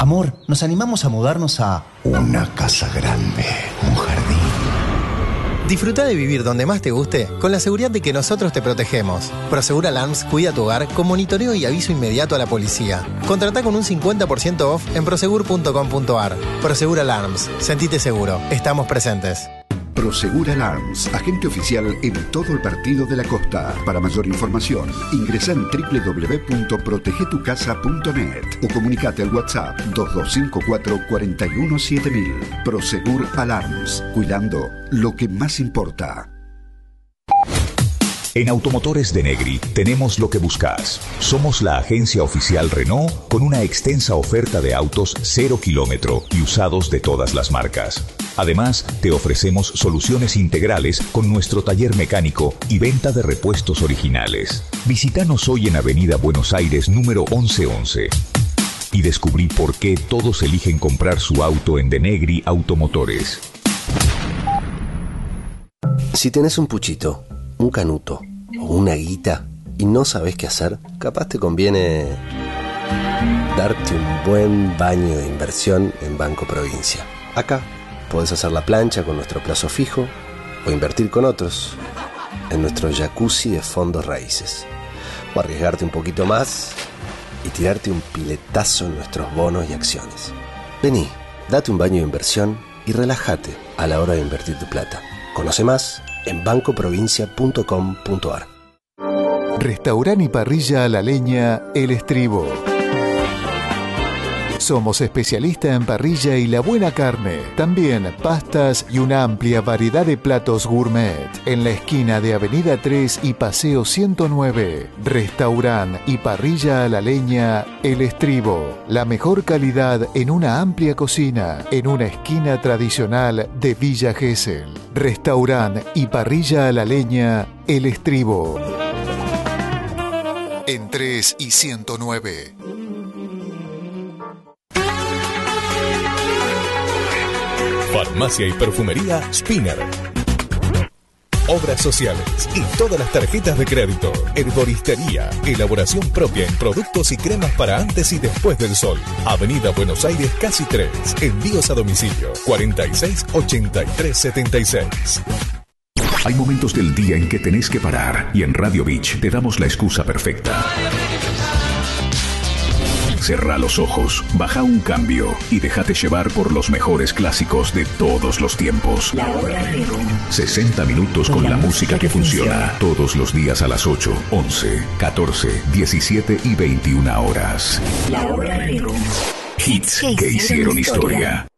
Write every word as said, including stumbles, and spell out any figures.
Amor, nos animamos a mudarnos a una casa grande, un jardín. Disfruta de vivir donde más te guste con la seguridad de que nosotros te protegemos. Prosegur Alarms cuida tu hogar con monitoreo y aviso inmediato a la policía. Contratá con un cincuenta por ciento off en prosegur punto com punto ar. Prosegur Alarms. Sentite seguro. Estamos presentes. Prosegur Alarms, agente oficial en todo el partido de la costa. Para mayor información, ingresa en doble u doble u doble u punto protege tu casa punto net o comunicate al WhatsApp dos dos cinco cuatro, cuatro uno siete mil. Prosegur Alarms, cuidando lo que más importa. En Automotores de Negri tenemos lo que buscas. Somos la agencia oficial Renault con una extensa oferta de autos cero kilómetro y usados de todas las marcas. Además, te ofrecemos soluciones integrales con nuestro taller mecánico y venta de repuestos originales. Visítanos hoy en Avenida Buenos Aires número once once y descubrí por qué todos eligen comprar su auto en De Negri Automotores. Si tenés un puchito, un canuto o una guita y no sabés qué hacer, capaz te conviene darte un buen baño de inversión en Banco Provincia. Acá podés hacer la plancha con nuestro plazo fijo o invertir con otros en nuestro jacuzzi de fondos raíces. O arriesgarte un poquito más y tirarte un piletazo en nuestros bonos y acciones. Vení, date un baño de inversión y relájate a la hora de invertir tu plata. Conoce más en banco provincia punto com punto ar. Restaurant y parrilla a la leña El Estribo. Somos especialistas en parrilla y la buena carne. También pastas y una amplia variedad de platos gourmet. En la esquina de Avenida tres y Paseo ciento nueve. Restaurant y parrilla a la leña El Estribo. La mejor calidad en una amplia cocina. En una esquina tradicional de Villa Gesell. Restaurant y parrilla a la leña El Estribo. En tres y ciento nueve. Farmacia y perfumería Spinner. Obras sociales y todas las tarjetas de crédito. Herboristería. Elaboración propia en productos y cremas para antes y después del sol. Avenida Buenos Aires casi tres. Envíos a domicilio cuarenta y seis, ochenta y tres, setenta y seis. Hay momentos del día en que tenés que parar y en Radio Beach te damos la excusa perfecta. Cerrá los ojos, baja un cambio y déjate llevar por los mejores clásicos de todos los tiempos. La hora Rego. sesenta minutos con, con la, la música que funciona. funciona. Todos los días a las ocho, once, catorce, diecisiete y veintiuna horas. La hora Rego. Hits que hicieron historia.